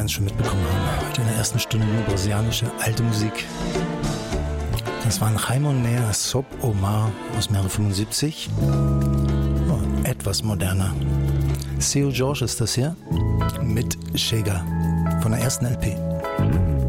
werden es schon mitbekommen haben. Heute in der ersten Stunde nur brasilianische alte Musik. Das waren Raimon Nea, Sob Omar aus dem Jahre 75. Oh, etwas moderner. Seu Jorge ist das hier mit Chega von der ersten LP.